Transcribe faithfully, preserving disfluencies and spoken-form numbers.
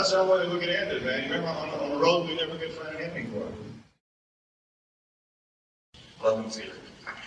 that's how we could end it, man. Remember, on, on the road, we never could find an ending for it. Love and fear.